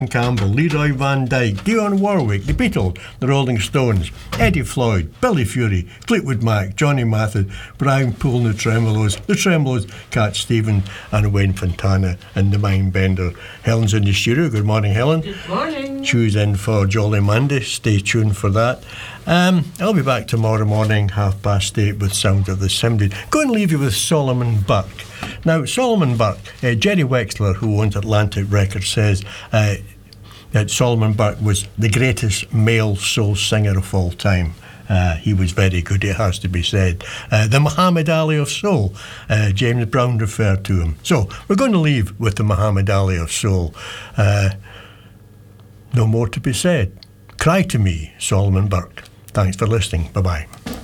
Campbell, Leroy Van Dyke, Dionne Warwick, The Beatles, The Rolling Stones, Eddie Floyd, Billy Fury, Fleetwood Mac, Johnny Mathis, Brian Poole and The Tremolos, Cat Stevens and Wayne Fontana and the Mindbender. Helen's in the studio. Good morning, Helen. Good morning. Choose in for Jolly Monday. Stay tuned for that. I'll be back tomorrow morning, 8:30 with Sound of the 70s. Go and leave you with Solomon Burke. Now, Solomon Burke, Jerry Wexler, who owns Atlantic Records, says that Solomon Burke was the greatest male soul singer of all time. He was very good, it has to be said. The Muhammad Ali of soul, James Brown referred to him. So, we're going to leave with the Muhammad Ali of soul. No more to be said. Cry to me, Solomon Burke. Thanks for listening. Bye-bye.